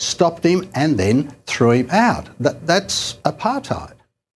stopped him and then threw him out. That's apartheid.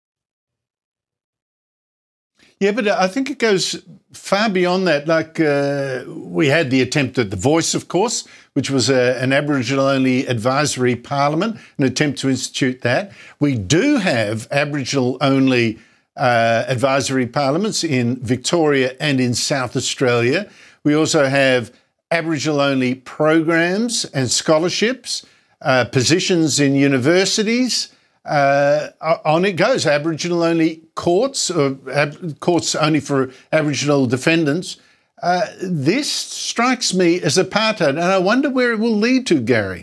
Yeah, but I think it goes far beyond that. Like we had the attempt at The Voice, of course, which was an Aboriginal-only advisory parliament, an attempt to institute that. We do have Aboriginal-only advisory parliaments in Victoria and in South Australia. We also have Aboriginal-only programs and scholarships, positions in universities. On it goes. Aboriginal-only courts, or courts only for Aboriginal defendants. This strikes me as apartheid, and I wonder where it will lead to, Gary.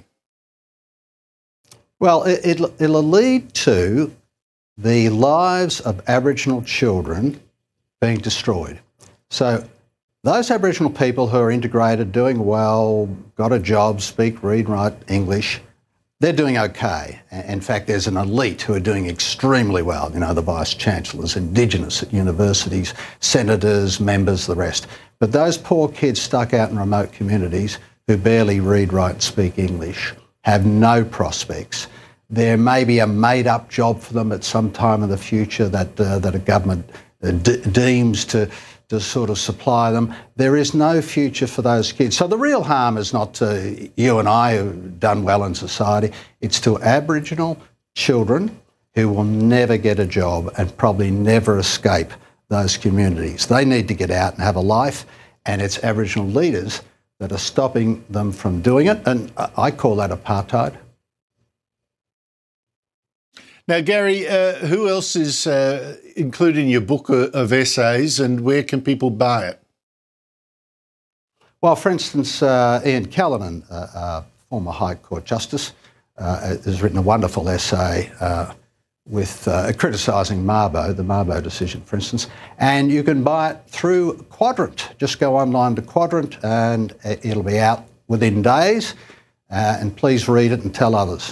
Well, it'll lead to the lives of Aboriginal children being destroyed. So those Aboriginal people who are integrated, doing well, got a job, speak, read, write English, they're doing okay. In fact, there's an elite who are doing extremely well. You know, the Vice-Chancellors, Indigenous at universities, senators, members, the rest. But those poor kids stuck out in remote communities who barely read, write, speak English have no prospects. There may be a made-up job for them at some time in the future that a government deems to sort of supply them. There is no future for those kids. So the real harm is not to you and I who've done well in society. It's to Aboriginal children who will never get a job and probably never escape those communities. They need to get out and have a life, and it's Aboriginal leaders that are stopping them from doing it, and I call that apartheid. Now, Gary, who else is included in your book of essays, and where can people buy it? Well, for instance, Ian Callanan, former High Court Justice, has written a wonderful essay with criticising Mabo, the Mabo decision, for instance, and you can buy it through Quadrant. Just go online to Quadrant and it'll be out within days, and please read it and tell others.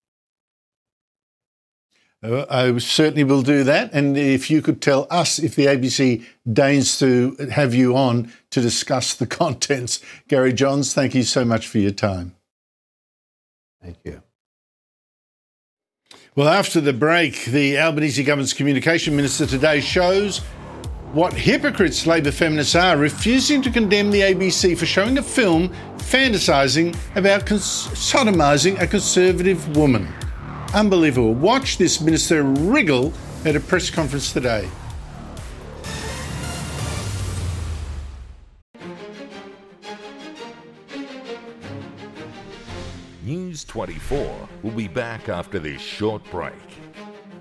I certainly will do that. And if you could tell us if the ABC deigns to have you on to discuss the contents. Gary Johns, thank you so much for your time. Thank you. Well, after the break, the Albanese government's communication minister today shows what hypocrites Labor feminists are, refusing to condemn the ABC for showing a film fantasising about sodomising a Conservative woman. Unbelievable. Watch this minister wriggle at a press conference today. News 24 will be back after this short break.